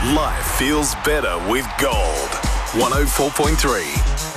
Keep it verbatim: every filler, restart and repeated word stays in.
Life feels better with gold. one oh four point three.